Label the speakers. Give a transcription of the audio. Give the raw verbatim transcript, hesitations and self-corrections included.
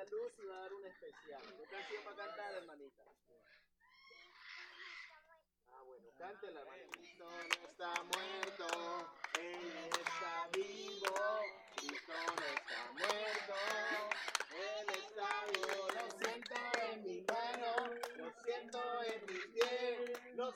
Speaker 1: la luz y va a dar una especial. ¿Qué canción va a cantar, hermanita? Ah, bueno, cántela, hermanita. No, no.